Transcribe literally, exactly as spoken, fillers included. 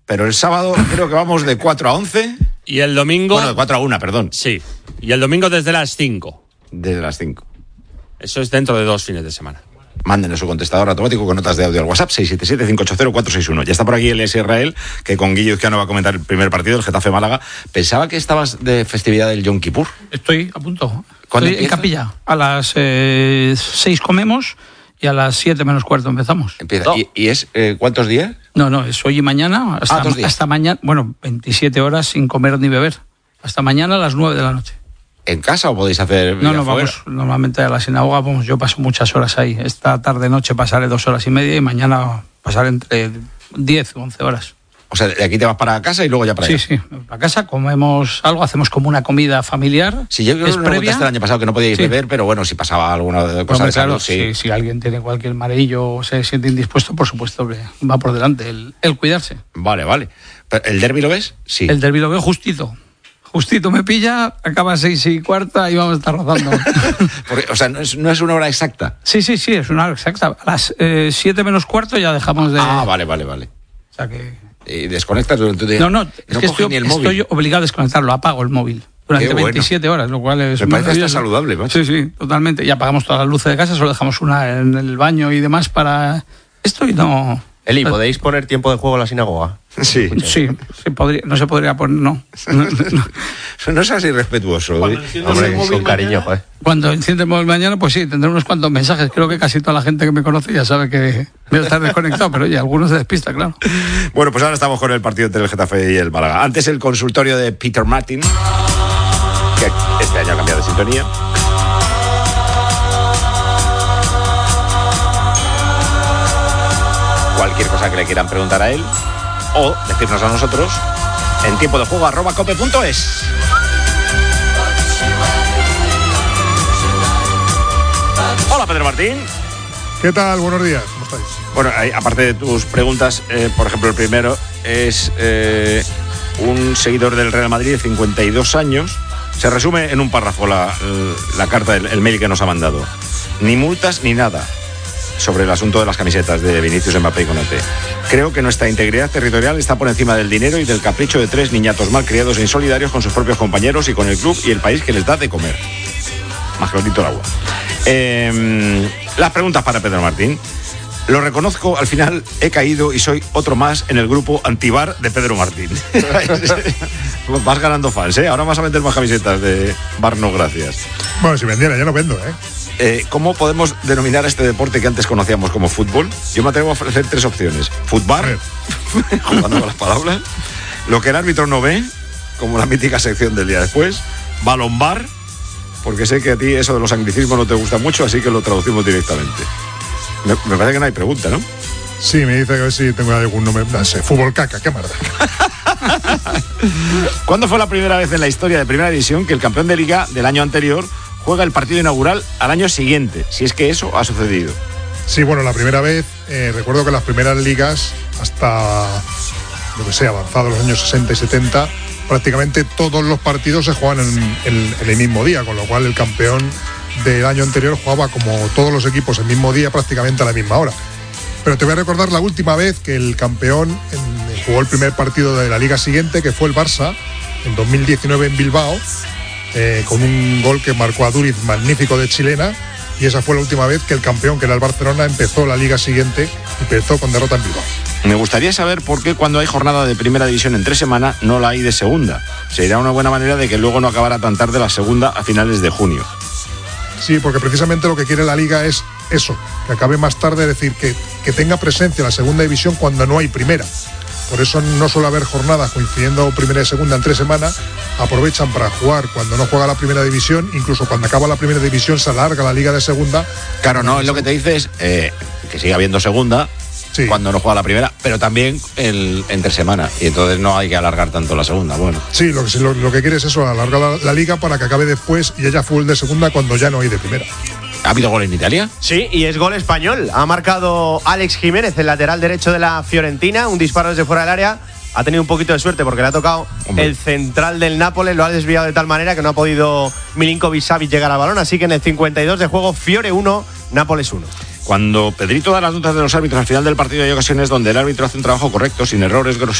pero el sábado creo que vamos de cuatro a once. Y el domingo... Bueno, de cuatro a una, perdón. Sí. Y el domingo desde las cinco. Desde las cinco. Eso es dentro de dos fines de semana. Mándenle su contestador automático con notas de audio al WhatsApp seis siete siete, cinco ocho cero, cuatro seis uno. Ya está por aquí el S. Israel, que con Guillo Izquiano va a comentar el primer partido, el Getafe Málaga. Pensaba que estabas de festividad del Yom Kippur. Estoy a punto. ¿Cuándo Estoy en empieza? capilla. A las eh, seis comemos y a las siete menos cuarto empezamos. Empieza. No. ¿Y, y es eh, cuántos días? No, no, es hoy y mañana. Hasta, Ah, dos días. hasta mañana. Bueno, veintisiete horas sin comer ni beber. Hasta mañana a las nueve de la noche. ¿En casa o podéis hacer No, no, afuera? vamos normalmente a la sinagoga. Vamos, yo paso muchas horas ahí. Esta tarde-noche pasaré dos horas y media y mañana pasaré entre diez o once horas. O sea, de aquí te vas para casa y luego ya para Sí, allá. sí. A casa comemos algo, hacemos como una comida familiar. Si yo creo que es me previa. contaste el año pasado que no podíais Sí. beber, pero bueno, si pasaba alguna cosa Hombre, de salud, claro, sí. si, si alguien tiene cualquier mareillo o se siente indispuesto, por supuesto que va por delante el, el cuidarse. Vale, vale. Pero, ¿el derbi lo ves? Sí. El derbi lo veo justito. Justito me pilla, acaba a seis y cuarta y vamos a estar rozando. Porque, o sea, no es, no es una hora exacta. Sí, sí, sí, es una hora exacta. A las eh, siete menos cuarto ya dejamos de... Ah, vale, vale, vale. O sea que... Y desconectas durante tu día. No, no, es no que coges estoy, ni el móvil. estoy obligado a desconectarlo, apago el móvil durante Qué bueno. veintisiete horas, lo cual es Me parece hasta maravilloso. saludable, macho. Sí, sí, totalmente. Y apagamos todas las luces de casa, solo dejamos una en el baño y demás para esto y no... Eli, ¿podéis poner tiempo de juego en la sinagoga? Sí. Sí, sí podría, no se podría poner, no. No, no. No seas irrespetuoso. Cuando ¿eh? enciendes Hombre, el móvil con cariño, mañana, joder. Cuando enciende el móvil mañana, pues sí, tendré unos cuantos mensajes. Creo que casi toda la gente que me conoce ya sabe que voy a estar desconectado, pero oye, algunos se despista, claro. Bueno, pues ahora estamos con el partido entre el Getafe y el Málaga. Antes el consultorio de Peter Martin, que este año ha cambiado de sintonía. Cualquier cosa que le quieran preguntar a él o decirnos a nosotros en tiempo de juego arroba cope punto es. Hola, Pedro Martín. ¿Qué tal? Buenos días, ¿cómo estáis? Bueno, hay- aparte de tus preguntas, eh, por ejemplo, el primero es eh, un seguidor del Real Madrid de cincuenta y dos años. Se resume en un párrafo la, la carta, el, el mail que nos ha mandado. Ni multas ni nada sobre el asunto de las camisetas de Vinicius, Mbappé y Konaté. Creo que nuestra integridad territorial está por encima del dinero y del capricho de tres niñatos malcriados e insolidarios con sus propios compañeros y con el club y el país que les da de comer. Más clarito el agua. Eh, las preguntas para Pedro Martín. Lo reconozco, al final he caído y soy otro más en el grupo antibar de Pedro Martín. Vas ganando fans, ¿eh? Ahora vas a vender más camisetas de Bar No Gracias. Bueno, si vendiera, ya no vendo, ¿eh? Eh, ¿Cómo podemos denominar este deporte que antes conocíamos como fútbol? Yo me atrevo a ofrecer tres opciones. A Futbar, ver. jugando con las palabras. Lo que el árbitro no ve, como la mítica sección del día después. Balombar, porque sé que a ti eso de los anglicismos no te gusta mucho, así que lo traducimos directamente. Me, me parece que no hay pregunta, ¿no? Sí, me dice que a ver si tengo algún nombre. No sé, fútbol caca, qué mierda. ¿Cuándo fue la primera vez en la historia de Primera División que el campeón de Liga del año anterior juega el partido inaugural al año siguiente? Si es que eso ha sucedido. Sí, bueno, la primera vez, eh, recuerdo que las primeras ligas, hasta, lo que sé, avanzados los años sesenta y setenta, prácticamente todos los partidos se jugaban en, en- en el mismo día, con lo cual el campeón del año anterior jugaba como todos los equipos el mismo día, prácticamente a la misma hora. Pero te voy a recordar la última vez que el campeón en- jugó el primer partido de la liga siguiente, que fue el Barça, en dos mil diecinueve en Bilbao, eh, con un gol que marcó a Duriz magnífico de chilena, y esa fue la última vez que el campeón, que era el Barcelona, empezó la liga siguiente y empezó con derrota en Bilbao. Me gustaría saber por qué cuando hay jornada de Primera División en tres semanas no la hay de segunda. Sería una buena manera de que luego no acabara tan tarde la segunda a finales de junio. Sí, porque precisamente lo que quiere la liga es eso, que acabe más tarde, es decir, que, que tenga presencia la segunda división cuando no hay primera. Por eso no suele haber jornadas coincidiendo primera y segunda en tres semanas. Aprovechan para jugar cuando no juega la primera división, incluso cuando acaba la primera división se alarga la liga de segunda. Claro, no, es lo que te dice es eh, que siga habiendo segunda Sí. cuando no juega la primera, pero también el entre semana. Y entonces no hay que alargar tanto la segunda. Bueno, Sí, lo que, lo, lo que quiere es eso, alargar la, la liga para que acabe después y haya fútbol de segunda cuando ya no hay de primera. ¿ha habido gol en Italia? Sí, y es gol español. Ha marcado Alex Jiménez, el lateral derecho de la Fiorentina, un disparo desde fuera del área. Ha tenido un poquito de suerte porque le ha tocado Hombre. el central del Nápoles, lo ha desviado de tal manera que no ha podido Milinkovic-Savic llegar al balón. Así que en el cincuenta y dos de juego, Fiore uno, Nápoles uno. Cuando Pedrito da las notas de los árbitros al final del partido hay ocasiones donde el árbitro hace un trabajo correcto, sin errores groseros